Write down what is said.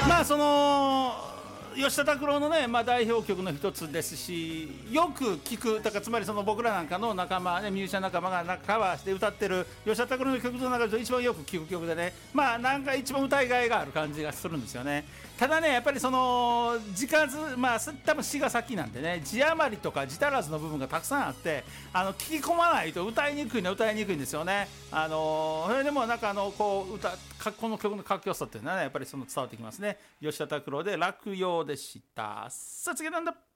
まあその吉田拓郎のね、代表曲の一つですし、よく聞く、だからつまりその僕らなんかの仲間、ね、ミュージシャン仲間がカバーして歌ってる吉田拓郎の曲の中で一番よく聞く曲でね、なんか一番歌いがいがある感じがするんですよね。ただね、やっぱりその字数、多分詩が先なんでね、字余りとか字足らずの部分がたくさんあって、聞き込まないと歌いにくいんですよね。それでもなんかこの曲のかっこよさっていうのはね、やっぱりその伝わってきますね。吉田拓郎で落葉でした。さあ次なんだ。